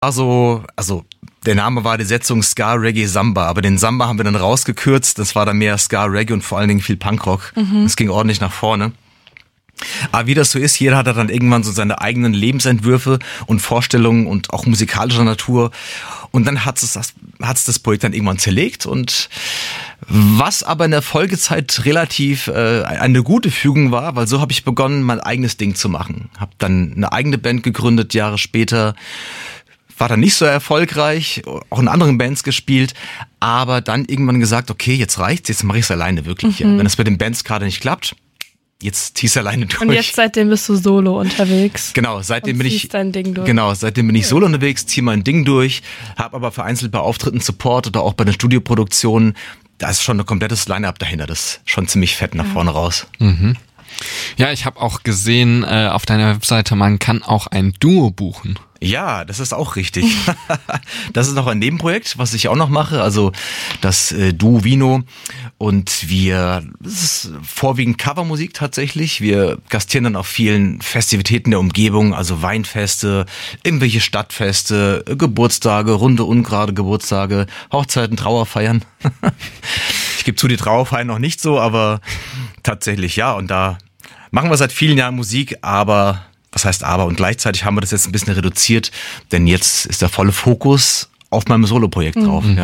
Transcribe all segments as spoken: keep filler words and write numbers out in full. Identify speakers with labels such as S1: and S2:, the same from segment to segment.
S1: Also, also der Name war die Setzung Ska, Reggae, Samba, aber den Samba haben wir dann rausgekürzt. Das war dann mehr Ska, Reggae und vor allen Dingen viel Punkrock. Mhm. Das ging ordentlich nach vorne. Aber wie das so ist, jeder hat dann irgendwann so seine eigenen Lebensentwürfe und Vorstellungen und auch musikalischer Natur. Und dann hat es das, hat's das Projekt dann irgendwann zerlegt. Und was aber in der Folgezeit relativ äh, eine gute Fügung war, weil so habe ich begonnen, mein eigenes Ding zu machen. Habe dann eine eigene Band gegründet, Jahre später. War dann nicht so erfolgreich, auch in anderen Bands gespielt, aber dann irgendwann gesagt, okay, jetzt reicht's, jetzt mache ich es alleine wirklich. Mhm. Ja. Wenn es mit den Bands gerade nicht klappt, jetzt zieh's alleine durch.
S2: Und jetzt seitdem bist du solo unterwegs.
S1: Genau, seitdem bin ich
S2: dein Ding durch.
S1: Genau, seitdem bin ich solo unterwegs, ziehe mein Ding durch, habe aber vereinzelt bei Auftritten Support oder auch bei den Studioproduktionen, da ist schon ein komplettes Line-Up dahinter, das ist schon ziemlich fett nach vorne raus.
S3: Mhm. Ja, ich habe auch gesehen äh, auf deiner Webseite, man kann auch ein Duo buchen.
S1: Ja, das ist auch richtig. Das ist noch ein Nebenprojekt, was ich auch noch mache, also das äh, Duo Vino. Und wir, das ist vorwiegend Covermusik tatsächlich. Wir gastieren dann auf vielen Festivitäten der Umgebung, also Weinfeste, irgendwelche Stadtfeste, Geburtstage, runde, ungerade Geburtstage, Hochzeiten, Trauerfeiern. Ich gebe zu, die Trauerfeiern noch nicht so, aber tatsächlich ja. Und da machen wir seit vielen Jahren Musik, aber... Was heißt aber? Und gleichzeitig haben wir das jetzt ein bisschen reduziert, denn jetzt ist der volle Fokus auf meinem Soloprojekt drauf.
S3: Mhm.
S1: Ja.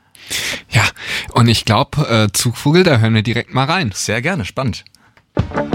S3: Ja, und ich glaube, äh, Zugvogel, da hören wir direkt mal rein.
S1: Sehr gerne, spannend.